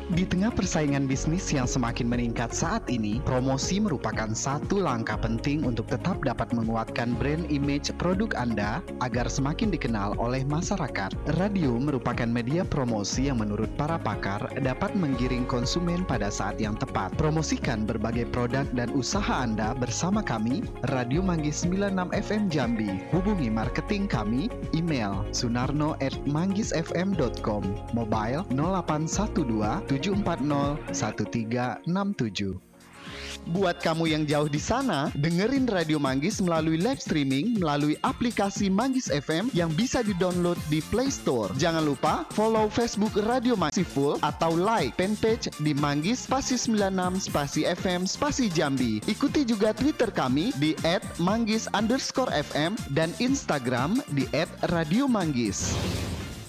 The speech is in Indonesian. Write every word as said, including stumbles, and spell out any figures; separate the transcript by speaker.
Speaker 1: Di tengah persaingan bisnis yang semakin meningkat saat ini, promosi merupakan satu langkah penting untuk tetap dapat menguatkan brand image produk Anda agar semakin dikenal oleh masyarakat. Radio merupakan media promosi yang menurut para pakar dapat menggiring konsumen pada saat yang tepat. Promosikan berbagai produk dan usaha Anda bersama kami, Radio Manggis sembilan puluh enam F M Jambi. Hubungi marketing kami, email sunarno at manggisfm dot com, mobile nol delapan satu dua tujuh empat nol satu tiga enam tujuh. Buat kamu yang jauh di sana, dengerin Radio Manggis melalui live streaming melalui aplikasi Manggis F M yang bisa di-download di Play Store. Jangan lupa follow Facebook Radio Manggis full atau like fanpage di Manggis spasi sembilan puluh enam spasi F M spasi Jambi. Ikuti juga Twitter kami di et manggis underscore F M dan Instagram di et radio manggis.